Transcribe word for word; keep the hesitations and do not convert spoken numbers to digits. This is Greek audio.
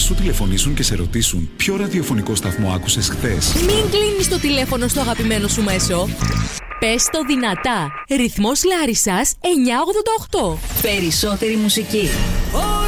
σου τηλεφωνήσουν και σε ρωτήσουν ποιο ραδιοφωνικό σταθμό άκουσες χθες. Μην κλείνεις το τηλέφωνο στο αγαπημένο σου μέσο. Πες το δυνατά. Ρυθμός Λάρισσας εννιακόσια ογδόντα οκτώ. Περισσότερη μουσική.